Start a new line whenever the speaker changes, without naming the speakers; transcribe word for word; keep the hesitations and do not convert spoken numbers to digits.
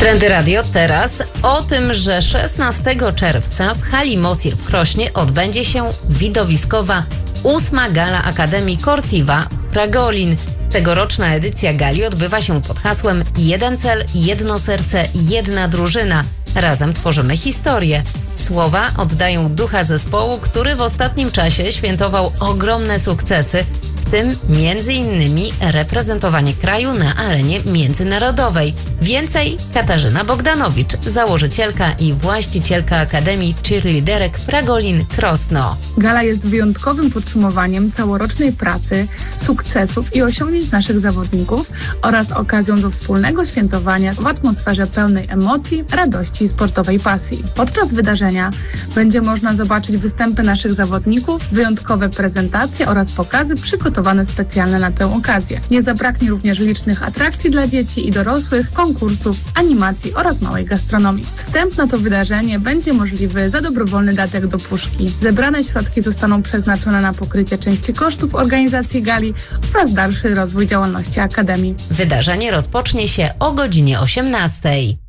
Trendy Radio teraz o tym, że szesnastego czerwca w hali Mosir w Krośnie odbędzie się widowiskowa ósma gala Akademii Cortiva Fragolin. Tegoroczna edycja gali odbywa się pod hasłem Jeden cel, jedno serce, jedna drużyna. Razem tworzymy historię. Słowa oddają ducha zespołu, który w ostatnim czasie świętował ogromne sukcesy, w tym między innymi reprezentowanie kraju na arenie międzynarodowej. Więcej Katarzyna Bogdanowicz, założycielka i właścicielka Akademii Cheerleaderek Fragolin Krosno.
Gala jest wyjątkowym podsumowaniem całorocznej pracy, sukcesów i osiągnięć naszych zawodników oraz okazją do wspólnego świętowania w atmosferze pełnej emocji, radości i sportowej pasji. Podczas wydarzenia będzie można zobaczyć występy naszych zawodników, wyjątkowe prezentacje oraz pokazy przygotowane specjalne na tę okazję. Nie zabraknie również licznych atrakcji dla dzieci i dorosłych, konkursów, animacji oraz małej gastronomii. Wstęp na to wydarzenie będzie możliwy za dobrowolny datek do puszki. Zebrane środki zostaną przeznaczone na pokrycie części kosztów organizacji gali oraz dalszy rozwój działalności Akademii.
Wydarzenie rozpocznie się o godzinie osiemnastej.